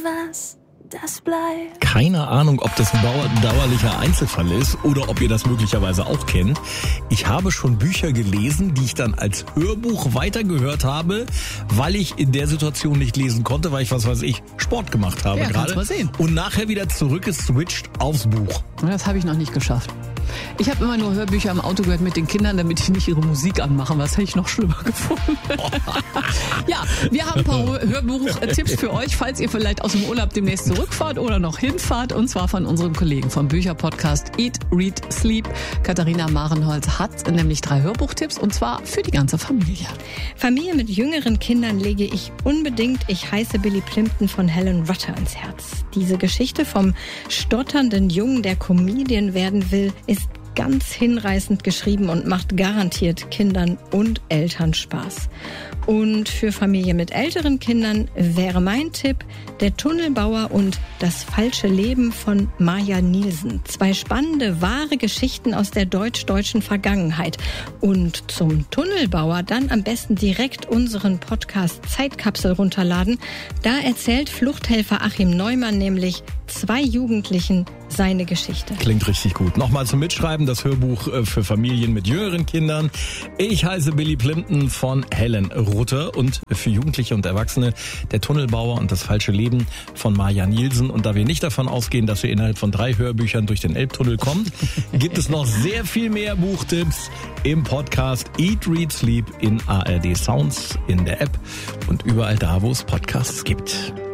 was das bleibt. Keine Ahnung, ob das ein dauerlicher Einzelfall ist oder ob ihr das möglicherweise auch kennt. Ich habe schon Bücher gelesen, die ich dann als Hörbuch weitergehört habe, weil ich in der Situation nicht lesen konnte, weil ich, Sport gemacht habe gerade. Mal sehen. Und nachher wieder zurückgeswitcht aufs Buch. Das habe ich noch nicht geschafft. Ich habe immer nur Hörbücher im Auto gehört mit den Kindern, damit die nicht ihre Musik anmachen. Was hätte ich noch schlimmer gefunden. Ja, wir haben ein paar Hörbuch-Tipps für euch, falls ihr vielleicht aus dem Urlaub demnächst zurückfahrt oder noch hinfahrt. Und zwar von unseren Kollegen vom Bücherpodcast Eat, Read, Sleep. Katharina Marenholz hat nämlich 3 Hörbuchtipps und zwar für die ganze Familie. Familie mit jüngeren Kindern lege ich unbedingt Ich heiße Billy Plimpton von Helen Rutter ans Herz. Diese Geschichte vom stotternden Jungen, der Comedian werden will, ist ganz hinreißend geschrieben und macht garantiert Kindern und Eltern Spaß. Und für Familie mit älteren Kindern wäre mein Tipp Der Tunnelbauer und das falsche Leben von Maja Nielsen. 2 spannende, wahre Geschichten aus der deutsch-deutschen Vergangenheit. Und zum Tunnelbauer dann am besten direkt unseren Podcast Zeitkapsel runterladen. Da erzählt Fluchthelfer Achim Neumann nämlich 2 Jugendlichen seine Geschichte. Klingt richtig gut. Nochmal zum Mitschreiben, das Hörbuch für Familien mit jüngeren Kindern. Ich heiße Billy Plimpton von Helen Rutter und für Jugendliche und Erwachsene Der Tunnelbauer und das falsche Leben von Maja Nielsen. Und da wir nicht davon ausgehen, dass wir innerhalb von 3 Hörbüchern durch den Elbtunnel kommen, gibt es noch sehr viel mehr Buchtipps im Podcast Eat, Read, Sleep in ARD Sounds, in der App und überall da, wo es Podcasts gibt.